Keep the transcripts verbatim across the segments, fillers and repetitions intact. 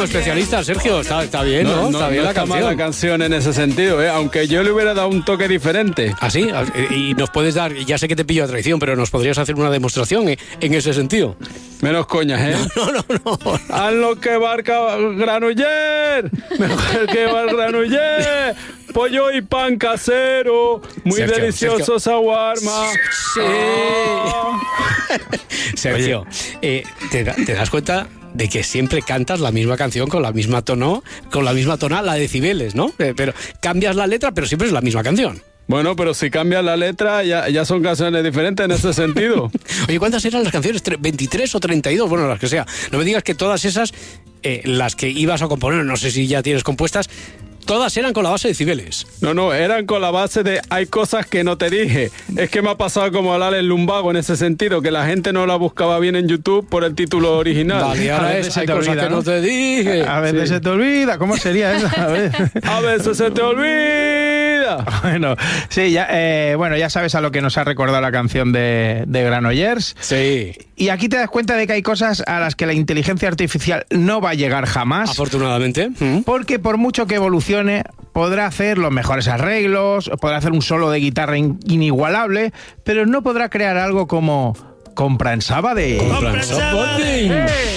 especialista, Sergio. Está, está bien, ¿no? No, no está bien no la está canción. mal la canción en ese sentido, ¿eh? Aunque yo le hubiera dado un toque diferente. ¿Ah, sí? Y nos puedes dar, ya sé que te pillo a traición, pero nos podrías hacer una demostración en, en ese sentido. Menos coñas, ¿eh? No, no, no. no. ¡Haz lo que barca Granoller! ¡Mejor que va Granoller! Pollo y pan casero, muy Sergio, delicioso shawarma. Sí. Ah. Sergio, eh, ¿te, da- ¿te das cuenta de que siempre cantas la misma canción con la misma tono, con la misma tonal, la decibeles, ¿no? Eh, pero cambias la letra, pero siempre es la misma canción. Bueno, pero si cambias la letra, ya, ya son canciones diferentes en ese sentido. Oye, ¿cuántas eran las canciones? Tre- ¿veintitrés o treinta y dos? Bueno, las que sea. No me digas que todas esas, eh, las que ibas a componer, no sé si ya tienes compuestas, todas eran con la base de decibeles. No, no, eran con la base de hay cosas que no te dije. Es que me ha pasado como al Alex Lumbago en ese sentido, que la gente no la buscaba bien en YouTube por el título original. Vale, A ahora veces es, se hay te cosas olvida, que ¿no? no te dije. A veces Sí. se te olvida. ¿Cómo sería eso? A ver. A veces se te olvida. Bueno, sí, ya, eh, bueno, ya sabes a lo que nos ha recordado la canción de, de Granollers. Sí, Y aquí te das cuenta de que hay cosas a las que la inteligencia artificial no va a llegar jamás. afortunadamente. ¿Mm? Porque por mucho que evolucione, podrá hacer los mejores arreglos, podrá hacer un solo de guitarra in- inigualable, pero no podrá crear algo como Compra en Sabadell. Compran Sabadell.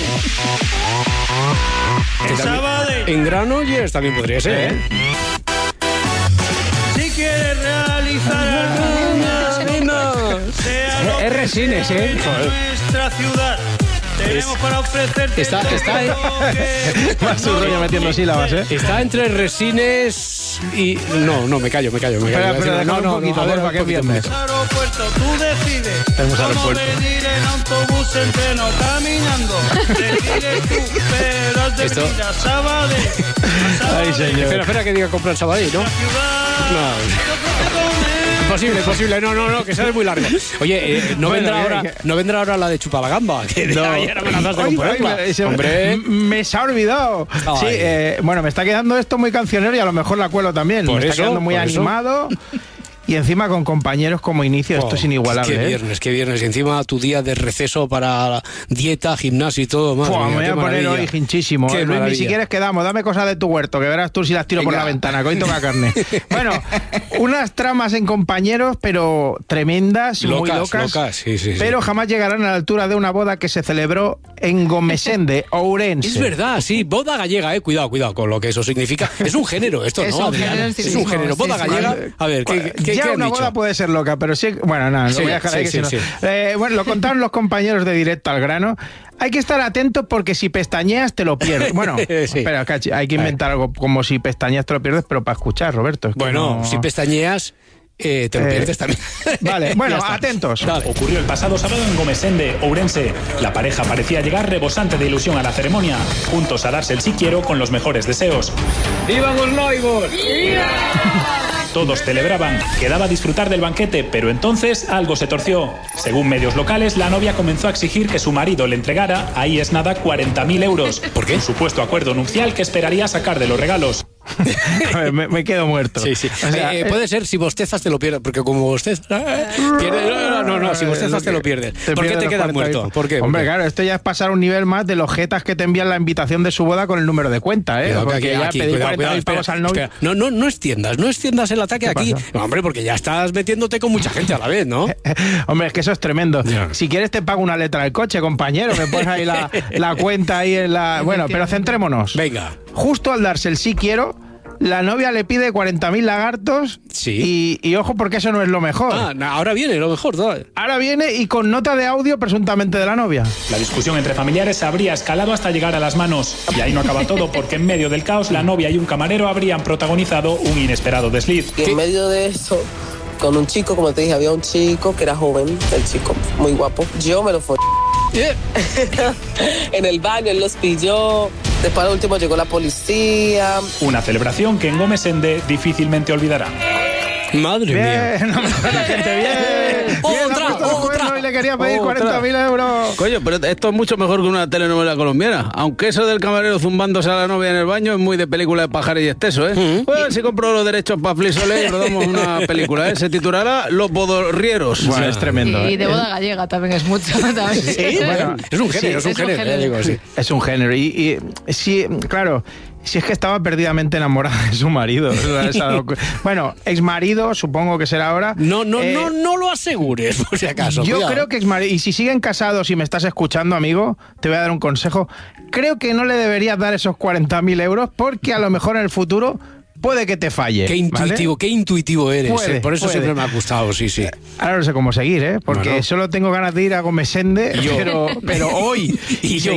Que también- En Granollers también podría ser, ¿eh? Si quieres realizar Es- es resines, ¿eh? nuestra ciudad, tenemos para ofrecerte Está, está, Más su rollo metiendo sílabas, ¿eh? está entre resines y... No, no, me callo, me callo. Me callo. Espera, espera, no, déjame no, un poquito, no, a ver, porfa, que un poquito, entiendes. un aeropuerto, tú decides Tenemos cómo aeropuerto. venir en autobus, en tren o caminando. Decides tú, pero has de Esto- venir a Sabadell, a Sabadell, Ay, señor. Espera, espera que diga comprar Sabadell, ¿no? la ciudad. No. Imposible, imposible. No, no, no, que sea muy largo. Oye, eh, no, Bueno, vendrá que- ahora, que- no vendrá ahora la de Chupalagamba. Que de No. ayer amenazaste con Ay, ponerla. ay, se- Hombre, m- me se ha olvidado. Ay. Sí, eh, bueno, me está quedando esto muy cancionero y a lo mejor la cuelo también. Por me está eso, quedando muy por eso. animado. Y encima con compañeros como inicio, esto es inigualable. Qué ¿eh? viernes, qué viernes. Y encima tu día de receso para dieta, gimnasio y todo. Madre Fua, mía, me voy qué a poner maravilla. hoy hinchísimo. Qué Eh, Luis, ni maravilla. siquiera es que damos, dame cosas de tu huerto, que verás tú si las tiro por Venga. la ventana, que hoy toca carne. Bueno, unas tramas en compañeros, pero tremendas, muy Locas, locas. locas, sí, sí, sí. Pero jamás llegarán a la altura de una boda que se celebró en Gomesende, Ourense. Es verdad, sí, boda gallega, eh. Cuidado, cuidado con lo que eso significa. Es un género esto, Es ¿no, un Adriana? género en sí Es un mismo, género. sí, Boda sí. gallega. A ver, ¿qué, qué, ya qué han una dicho? boda puede ser loca, pero sí, bueno, nada, Sí, lo voy a dejar ahí, sí, que si sí, no- sí. Eh, bueno, lo contaron los compañeros de Directo al Grano. Hay que estar atento porque si pestañeas te lo pierdes. Bueno, Sí. espera, cachi, hay que inventar algo como si pestañeas te lo pierdes, pero para escuchar, Roberto. es que Bueno, no- si pestañeas, eh, te lo Eh, pierdes también. Vale, bueno, Ya está. atentos. Dale. Ocurrió el pasado sábado en Gomesende, Ourense. La pareja parecía llegar rebosante de ilusión a la ceremonia, juntos a darse el sí quiero con los mejores deseos. ¡Viva los noivos! Todos celebraban, quedaba disfrutar del banquete, pero entonces algo se torció. Según medios locales, la novia comenzó a exigir que su marido le entregara, ahí es nada, cuarenta mil euros. ¿Por qué? Un supuesto acuerdo nupcial que esperaría sacar de los regalos. A ver, me, me quedo muerto. Sí, sí. O sea, Eh, eh, puede ser si bostezas te lo pierdes, porque como bostezas... pierdes- no, no, no, si bostezas te lo pierdes. ¿Por qué pierdes te los quedas cuarenta muerto? mil. ¿Por qué? Hombre, ¿Por qué? claro, esto ya es pasar un nivel más de los jetas que te envían la invitación de su boda con el número de cuenta, ¿eh? Cuidado, que Porque aquí- ya aquí, pedir cuidado, cuarenta cuidado, mil espera, pavos al novio. espera. No, no, no extiendas, no extiendas el ataque ¿Qué aquí. pasa? No, hombre, porque ya estás metiéndote con mucha gente a la vez, ¿no? Hombre, es que eso es tremendo. Ya. Si quieres te pago una letra del coche, compañero. Me pones ahí la, la cuenta ahí en la... Bueno, pero centrémonos. Venga. Justo al darse el sí quiero, la novia le pide cuarenta mil lagartos. Sí. Y, y ojo, porque eso no es lo mejor. Ah, na- ahora viene lo mejor. todavía. Ahora viene y con nota de audio presuntamente de la novia. La discusión entre familiares habría escalado hasta llegar a las manos. Y ahí no acaba todo, porque en medio del caos, la novia y un camarero habrían protagonizado un inesperado desliz. Y en medio de eso, con un chico, como te dije, había un chico que era joven, el chico muy guapo. Yo me lo fui Eh, en el baño, él los pilló. Después al último llegó la policía. Una celebración que en Gomesende difícilmente olvidará. Madre mía. Bien, no me jodas, gente, bien. Bien, Otra, ha puesto los otra, cuernos y la te quería pedir Otra. cuarenta mil euros. Coño, pero esto es mucho mejor que una telenovela colombiana. Aunque eso del camarero zumbándose a la novia en el baño es muy de película de pajares y exceso, ¿eh? Mm. Pues si compro los derechos para Flisole y rodamos una película, ¿eh? Se titulará Los Bodorrieros. Bueno, es tremendo. Y ¿eh? de boda gallega también es mucho. También. Sí, Bueno, es un género, sí, es un es un género, género. ya digo, sí. Es un género. Y, y sí, claro, si es que estaba perdidamente enamorada de su marido. O sea, se ha dado cu- bueno, ex marido, supongo que será ahora. No, no, Eh, no, no lo asegures, por si acaso. Yo cuidado. creo que exmarido. Y si siguen casados y me estás escuchando, amigo, te voy a dar un consejo. Creo que no le deberías dar esos cuarenta mil euros porque a lo mejor en el futuro puede que te falle. Qué ¿vale? intuitivo, qué intuitivo eres. Puede, eh. Por eso puede. siempre me ha gustado, sí, sí. Ahora no sé cómo seguir, ¿eh? Porque Bueno. solo tengo ganas de ir a Gomesende, Y yo. pero, pero hoy. Y yo.